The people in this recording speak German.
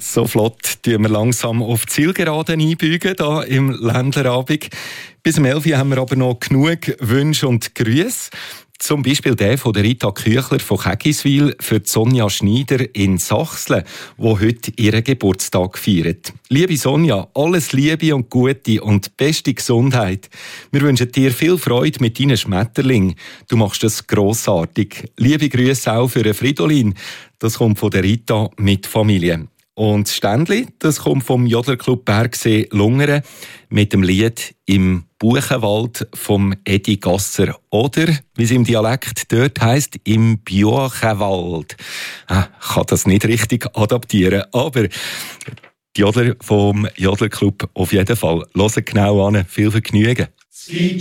So flott tun wir langsam auf die Zielgeraden einbiegen, hier im Ländlerabend. Bis um 11 Uhr haben wir aber noch genug Wünsche und Grüße. Zum Beispiel der von der Rita Küchler von Kägiswil für Sonja Schneider in Sachsen, die heute ihren Geburtstag feiert. Liebe Sonja, alles Liebe und Gute und beste Gesundheit. Wir wünschen dir viel Freude mit deinen Schmetterlingen. Du machst das grossartig. Liebe Grüße auch für Fridolin. Das kommt von der Rita mit Familie. Und das Ständli, das kommt vom Jodlerclub Bergsee Lungern mit dem Lied «Im Buchenwald» vom Edi Gasser. Oder, wie es im Dialekt dort heisst, «Im Buchenwald». Ich kann das nicht richtig adaptieren, aber die Jodler vom Jodlerclub auf jeden Fall. Hört genau an, viel Vergnügen.